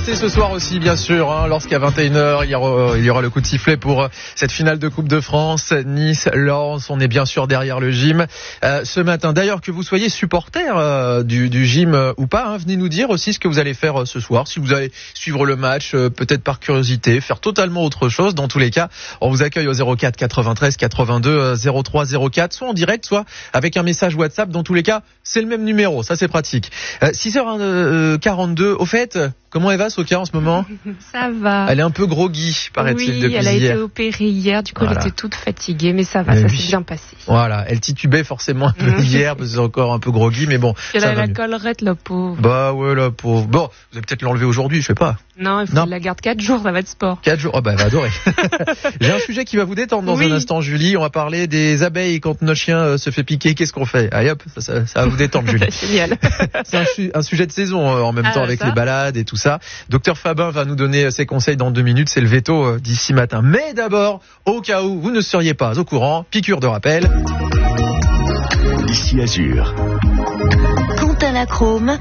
rester ce soir aussi, bien sûr, hein, lorsqu'à 21h, il y aura le coup de sifflet pour cette finale de Coupe de France. Nice-Lens, on est bien sûr derrière le gym. Ce matin, d'ailleurs, que vous soyez supporter du gym ou pas, hein, venez nous dire aussi ce que vous allez faire ce soir. Si vous allez suivre le match, peut-être par curiosité, faire totalement autre chose. Dans tous les cas, on vous accueille au 04 93 82 03 04, soit en direct, soit avec un message WhatsApp. Dans tous les cas, c'est le même numéro, ça c'est pratique. 6h42, au fait, comment elle va, Soka, en ce moment? Ça va. Elle est un peu groggy, paraît-il, depuis hier. Oui, elle a été opérée hier, du coup elle était toute fatiguée, mais ça va, ça s'est bien passé. Voilà, elle titubait forcément un peu hier, parce que c'est encore un peu groggy, mais bon. Elle a la collerette, la pauvre. Bah ouais, la pauvre. Bon, vous allez peut-être l'enlever aujourd'hui, je sais pas. Non, il faut qu'elle la garde 4 jours, ça va être sport. 4 jours, oh bah elle va adorer. J'ai un sujet qui va vous détendre dans un instant, Julie. On va parler des abeilles quand notre chien se fait piquer. Qu'est-ce qu'on fait? Allez hop, ça va vous détendre, Julie. Génial. C'est un sujet de saison en même temps avec les balades et tout ça. Docteur Fabin va nous donner ses conseils dans 2 minutes. C'est le veto d'ici matin. Mais d'abord, au cas où vous ne seriez pas au courant, piqûre de rappel. Ici Azur. Quentin Lachrome.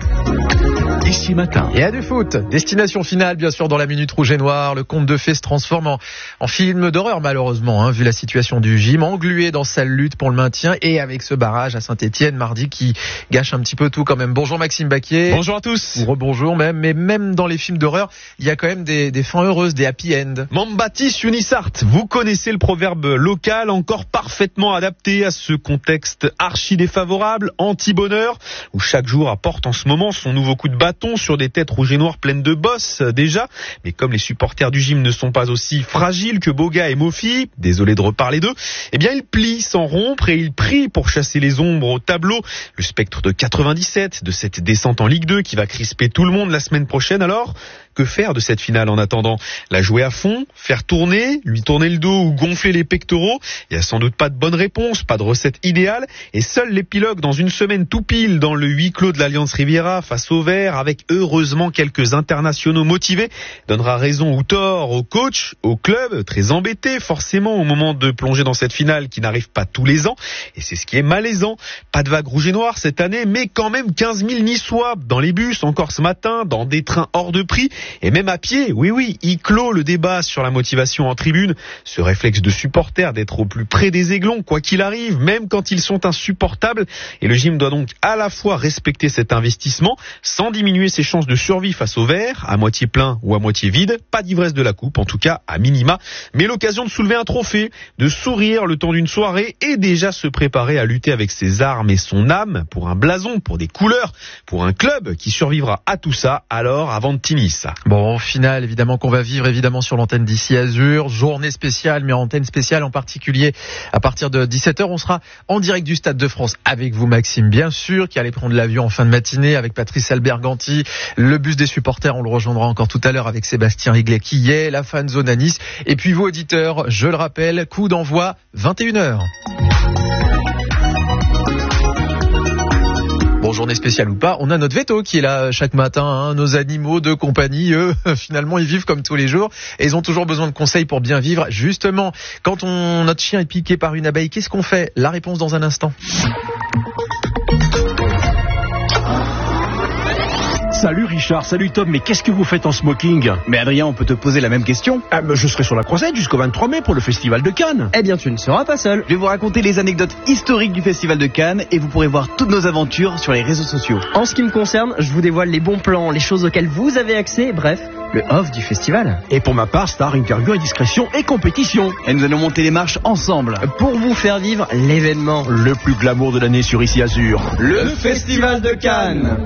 Ici matin. Et à du foot. Destination finale, bien sûr, dans la Minute Rouge et Noire. Le conte de fées se transforme en film d'horreur, malheureusement, hein, vu la situation du gym. Englué dans sa lutte pour le maintien et avec ce barrage à Saint-Etienne mardi qui gâche un petit peu tout quand même. Bonjour Maxime Baquier. Bonjour à tous. Ou rebonjour même. Mais même dans les films d'horreur, il y a quand même des fins heureuses, des happy end. Mambatis Unisart. Vous connaissez le proverbe local, encore parfaitement adapté à ce contexte archi défavorable, anti-bonheur, où chaque jour apporte en ce moment son nouveau coup de bâton sur des têtes rouges et noires pleines de bosses déjà. Mais comme les supporters du gym ne sont pas aussi fragiles que Boga et Mofi, désolé de reparler d'eux, eh bien ils plient sans rompre et ils prient pour chasser les ombres au tableau. Le spectre de 97, de cette descente en Ligue 2 qui va crisper tout le monde la semaine prochaine. Alors, que faire de cette finale en attendant? La jouer à fond? Faire tourner? Lui tourner le dos ou gonfler les pectoraux? Il n'y a sans doute pas de bonne réponse, pas de recette idéale, et seul l'épilogue dans une semaine tout pile dans le huis clos de l'Alliance Riviera face au Vert, avec heureusement quelques internationaux motivés, donnera raison ou tort au coach, au club, très embêté forcément au moment de plonger dans cette finale qui n'arrive pas tous les ans, et c'est ce qui est malaisant. Pas de vague rouge et noire cette année, mais quand même 15 000 Niçois dans les bus encore ce matin, dans des trains hors de prix, et même à pied. Oui, il clôt le débat sur la motivation en tribune, ce réflexe de supporter d'être au plus près des aiglons, quoi qu'il arrive, même quand ils sont insupportables, et le gym doit donc à la fois respecter cet investissement, sans diminuer ses chances de survie face au Vert, à moitié plein ou à moitié vide, pas d'ivresse de la coupe, en tout cas à minima, mais l'occasion de soulever un trophée, de sourire le temps d'une soirée, et déjà se préparer à lutter avec ses armes et son âme, pour un blason, pour des couleurs, pour un club qui survivra à tout ça, alors avant de Timis. Bon, finale évidemment qu'on va vivre évidemment sur l'antenne d'Ici Azur, journée spéciale, mais antenne spéciale en particulier à partir de 17h, on sera en direct du Stade de France avec vous Maxime bien sûr, qui allait prendre l'avion en fin de matinée avec Patrice Alberganti, le bus des supporters, on le rejoindra encore tout à l'heure avec Sébastien Riglet qui y est, la fan zone à Nice, et puis vous auditeurs, je le rappelle, coup d'envoi 21h. Bon, journée spéciale ou pas, on a notre veto qui est là chaque matin, hein. Nos animaux de compagnie, eux, finalement, ils vivent comme tous les jours et ils ont toujours besoin de conseils pour bien vivre. Justement, quand notre chien est piqué par une abeille, qu'est-ce qu'on fait? La réponse dans un instant. Salut Richard, salut Tom, mais qu'est-ce que vous faites en smoking? Mais Adrien, on peut te poser la même question. Je serai sur la croisette jusqu'au 23 mai pour le festival de Cannes. Eh bien, tu ne seras pas seul. Je vais vous raconter les anecdotes historiques du festival de Cannes et vous pourrez voir toutes nos aventures sur les réseaux sociaux. En ce qui me concerne, je vous dévoile les bons plans, les choses auxquelles vous avez accès, bref, le off du festival. Et pour ma part, star, interview, indiscrétion et compétition. Et nous allons monter les marches ensemble. Pour vous faire vivre l'événement. Le plus glamour de l'année sur Ici Azur. Le festival de Cannes.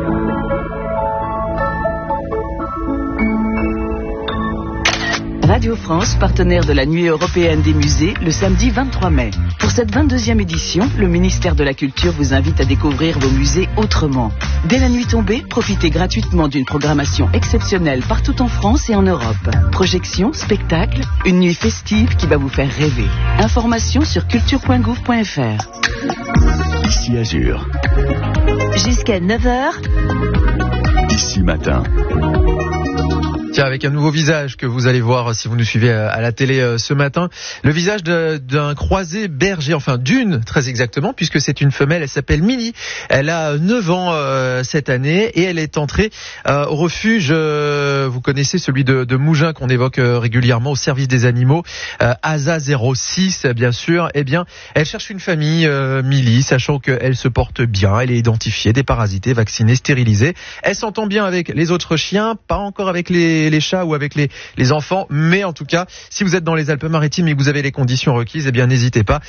Radio France, partenaire de la Nuit européenne des musées, le samedi 23 mai. Pour cette 22e édition, le ministère de la Culture vous invite à découvrir vos musées autrement. Dès la nuit tombée, profitez gratuitement d'une programmation exceptionnelle partout en France et en Europe. Projections, spectacles, une nuit festive qui va vous faire rêver. Informations sur culture.gouv.fr. Ici Azur. Jusqu'à 9h. Ici matin. Tiens, avec un nouveau visage que vous allez voir si vous nous suivez à la télé ce matin. Le visage d'un croisé berger, enfin d'une très exactement, puisque c'est une femelle, elle s'appelle Mini. Elle a 9 ans cette année et elle est entrée au refuge, vous connaissez celui de Mougins qu'on évoque régulièrement au service des animaux, ASA 06 bien sûr. Eh bien, elle cherche une famille, Mili, sachant qu'elle se porte bien, elle est identifiée, déparasitée, vaccinée, stérilisée. Elle s'entend bien avec les autres chiens, pas encore avec les chats ou avec les enfants, mais en tout cas, si vous êtes dans les Alpes-Maritimes et que vous avez les conditions requises, eh bien n'hésitez pas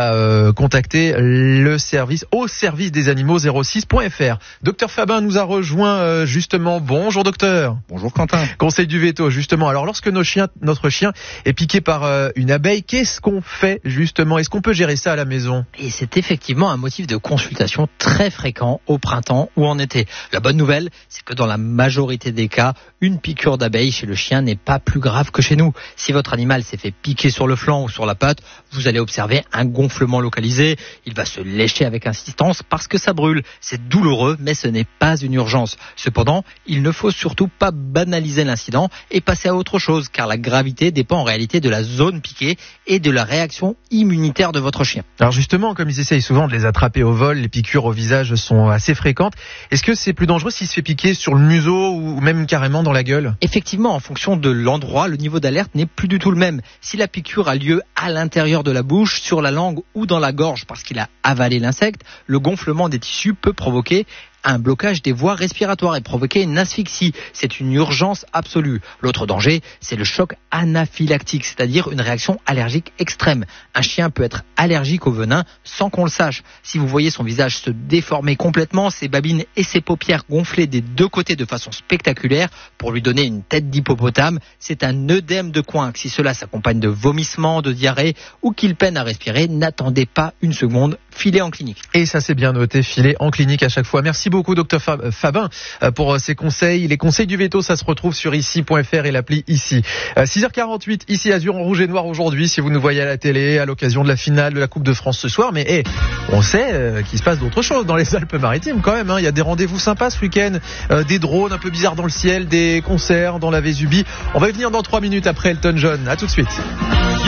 à contacter le service au service des animaux 06.fr. Docteur Fabin nous a rejoint justement. Bonjour docteur. Bonjour Quentin. Conseil du veto justement. Alors lorsque notre chien est piqué par une abeille, qu'est-ce qu'on fait justement? Est-ce qu'on peut gérer ça à la maison? Et c'est effectivement un motif de consultation très fréquent au printemps ou en été. La bonne nouvelle, c'est que dans la majorité des cas, une piqûre d'abeille chez le chien n'est pas plus grave que chez nous. Si votre animal s'est fait piquer sur le flanc ou sur la patte, vous allez observer un gonflement localisé. Il va se lécher avec insistance parce que ça brûle. C'est douloureux, mais ce n'est pas une urgence. Cependant, il ne faut surtout pas banaliser l'incident et passer à autre chose, car la gravité dépend en réalité de la zone piquée et de la réaction immunitaire de votre chien. Alors justement, comme ils essayent souvent de les attraper au vol, les piqûres au visage sont assez fréquentes. Est-ce que c'est plus dangereux s'il se fait piquer sur le museau ou même carrément dans la gueule? Effectivement, en fonction de l'endroit, le niveau d'alerte n'est plus du tout le même. Si la piqûre a lieu à l'intérieur de la bouche, sur la langue ou dans la gorge parce qu'il a avalé l'insecte, le gonflement des tissus peut provoquer un blocage des voies respiratoires et provoquer une asphyxie. C'est une urgence absolue. L'autre danger, c'est le choc anaphylactique, c'est-à-dire une réaction allergique extrême. Un chien peut être allergique au venin sans qu'on le sache. Si vous voyez son visage se déformer complètement, ses babines et ses paupières gonfler des deux côtés de façon spectaculaire pour lui donner une tête d'hippopotame, c'est un œdème de coinque. Si cela s'accompagne de vomissements, de diarrhée ou qu'il peine à respirer, n'attendez pas une seconde, filez en clinique. Et ça c'est bien noté, filez en clinique à chaque fois. Merci beaucoup docteur Fabin pour ces conseils. Les conseils du veto, ça se retrouve sur ici.fr et l'appli ici. 6h48, ici Azur en rouge et noir aujourd'hui, si vous nous voyez à la télé, à l'occasion de la finale de la Coupe de France ce soir. Mais on sait qu'il se passe d'autres choses dans les Alpes-Maritimes quand même. Il y a des rendez-vous sympas ce week-end, des drones un peu bizarres dans le ciel, des concerts dans la Vésubie. On va y venir dans 3 minutes après Elton John. À tout de suite.